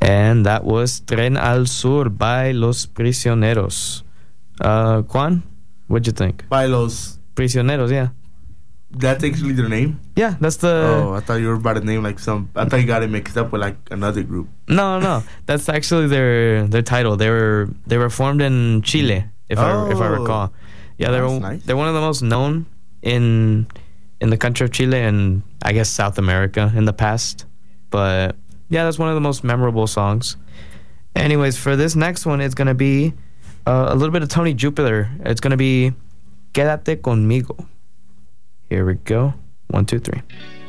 And that was Tren al Sur by Los Prisioneros. Juan, what'd you think? By Los Prisioneros, yeah. That's actually their name? Yeah, that's the... Oh, I thought you were about to name like some... I thought you got it mixed up with like another group. No. That's actually their title. They were formed in Chile, if I recall. Yeah, Nice. they're one of the most known in the country of Chile and I guess South America in the past. But yeah, that's one of the most memorable songs. Anyways, for this next one, it's gonna be a little bit of Tony Jupiter. It's gonna be Quédate Conmigo. Here we go. 1, 2, 3.